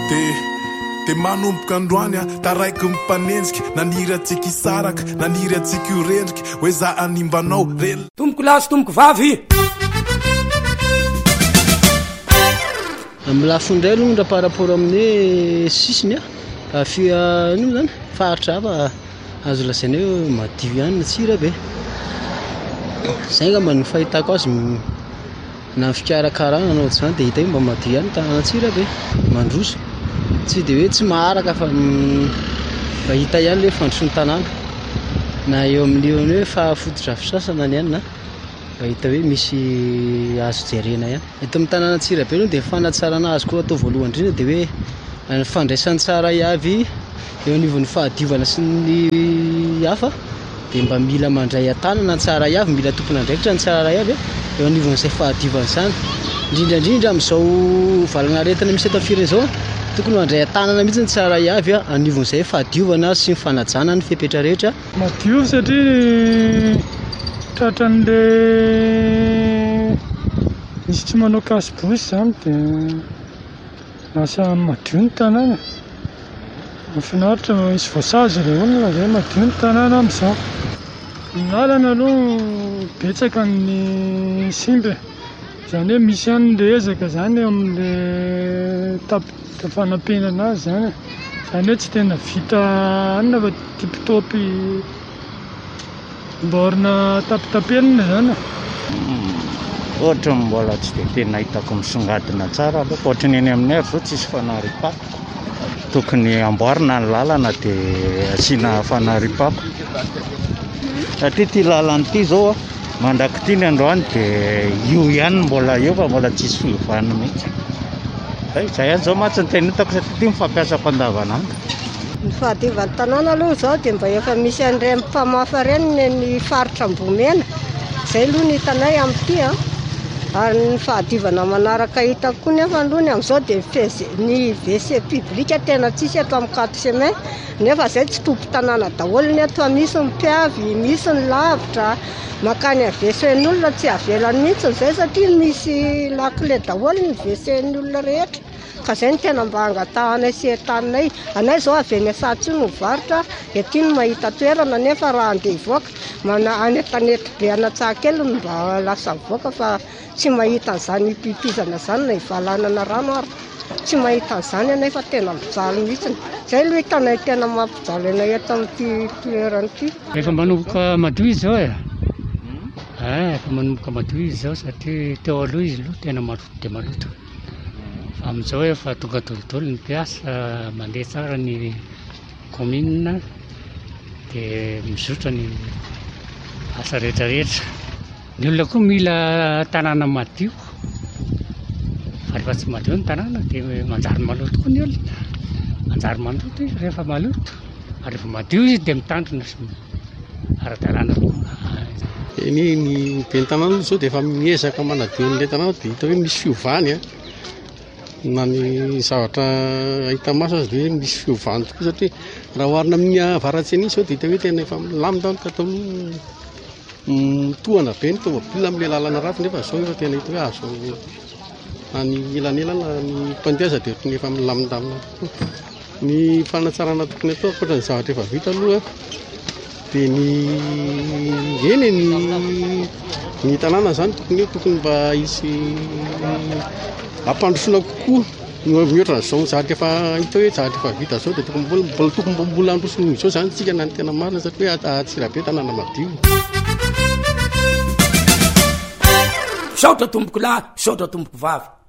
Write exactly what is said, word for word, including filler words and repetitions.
de de manomboka androany a taraiky mipanenjika naniry atsika isaraka naniry atsika io rendrika hoe za animbanao rel tomboko lasy tomboko vavy amin'ny lafondray aloha ndra par rapport amin'ny sisiny a fia ino zany faritra hafa azo lasaina hoe madio ihany na tsira be zay ngamba ny fahitako azy na fikarakarana anao zany dia hita hoe mba madio ihany tanàna tsira be mandroso tsy dia hoe tsy maharaka fa mba hita ihany le fandroso'ny tanàna na eo amin'io hoe fahafototra fisasana ny ihany na mba hita hoe misy azo jerena ihany eto amin'ny tanàna tsira be aloha dia fanatsarana azy koa atao voalohany indrindra dia hoe ny fandraisany tsara iavy eo anivon'ny fahadiovana sy ny hafa dia mba mila mandray an-tanana ny tsara iavy mila tompona andraikitra ny tsara iavy eo anivon'izay fahadiovana izany indrindraindrindra amin'izao valana aretina misy eto fireny izao tokony mandray an-tanana mihitsy ny tsara iavy a anivon'izay fahadiovana sy ny fanajana ny fepetra rehetra madio satria tratran'le misy tsy manao kasibosy zany dia lasa madio ny tanàna mahafinaritra misy voasazy ilay olona zay madio ny tanàna amin'izao ny lalana aloha betsaka ny simba zany hoe misy ihany le ezaka zany eo amin'le tapita fanampenana azy zany zany hoe tsy tena vita anina fa tipitopy mborina tapitapelina zany ohatra mbola tsy dia tena hitako misongadina tsara aloha ohatra ny eny amin'ny ary zao tsisy fanaripako tokony amboarina ny lalana dia asiana fanaripako satria ty lalana ity zao mandraky ny androany dia io ihany mbola eo fa mbola tsisy fiovana mihitsy zay ihany zao matsy ny tena hitako satria ty mifampiasako andavanandro ny fahadiovan'ny tanàna aloha zao dia mba efa misy an'ireny mpamafa reny ny faritra Ambomena zay aloha ny hitanay amin'ity a ary ny fahadiovana manaraka hitako koa nefa aloha ny amin'izao dia ny W C publique tena tsisy eto amin'ny quatre semaine nefa zay tsy tompo tanàna daholo ny eto misy ny mpiavy misy ny lavitra makany avesen'olona tsy avelany mihitsy zay satria misy lakile daholo ny W C-ny olona rehetra ka zay ny tena mba angatahanay sy etaninay anay zao avy eny Sahatsy no varotra ety no mahita toerana nefa raha andeha hivoaka mana anetanety be anatsahakely no mba lasa mivoaka fa tsy mahita an'izany pipizana zany na hivalanana rano ary tsy mahita an'izany anay fa tena mijaly mihitsy zay lo hitanay tena mampijaly anay eto amin'ity toerana ity efa manomboka madio izy zao e e efa manomboka madio izy zao satria teo aloha izy aloha tena maloto dia maloto fa amin'izao efa tonga tolotolo ny mpiasa mandeha tsara ny commune dia mizotra ny asa rehetrarehetra ny olona koa mila tanàna madio ary fa tsy madio ny tanàna dia manjary maloto koa ny olona manjary maloto izy rehefa maloto ary rehefa madio izy dia mitandrina sy ara-dalàna eny ny ben'ny tanàna zao dia efa miezaka manadio n'ilay tanàna dia hita hoe misy fiovany a na ny zavatra ahita maso azy dia misy fiovany tokoa satria raha oharina amin'ny avaratseny iny zao dia hita hoe tena efa milamindany ka atao mitohana be ny tômôbilina amin'ilay lalana ratsy nefa zao efa tena hita hoe azo na ny elanelana ny mpandeha dia ohatran'ny efa milamindamina tokoa ny fanatsarana tokony atao ankoatra ny zavatra efa vita aloha dia ny eny ny ny tanàna zany tokony hoe tokony mba hisy ampandrosoana kokoa mihoatra n'izao zavatra efa hita hoe zavatra efa vita zao dia tokony mbola tokony mbola androsony izao zany tsika na ny tena marina satria hoe Antsirabe tanàna madio saotra tomboko lahy saotra tomboko vavy